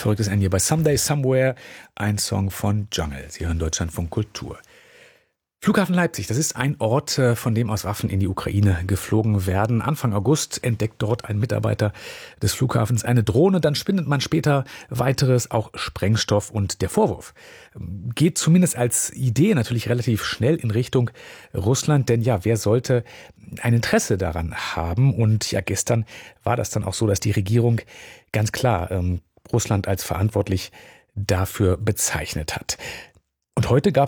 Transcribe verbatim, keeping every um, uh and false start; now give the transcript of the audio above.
verrücktes Ende hier bei Someday Somewhere, ein Song von Jungle. Sie hören Deutschlandfunk Kultur. Flughafen Leipzig, das ist ein Ort, von dem aus Waffen in die Ukraine geflogen werden. Anfang August entdeckt dort ein Mitarbeiter des Flughafens eine Drohne, dann spinnt man später weiteres, auch Sprengstoff, und der Vorwurf geht zumindest als Idee natürlich relativ schnell in Richtung Russland, denn ja, wer sollte ein Interesse daran haben? Und ja, gestern war das dann auch so, dass die Regierung ganz klar ähm, Russland als verantwortlich dafür bezeichnet hat. Und heute gab